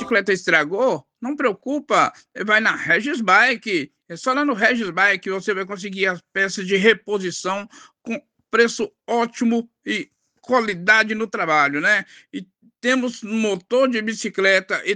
bicicleta estragou, não preocupa, vai na Regis Bike, é só lá no Regis Bike você vai conseguir as peças de reposição com preço ótimo e qualidade no trabalho, né. E temos motor de bicicleta e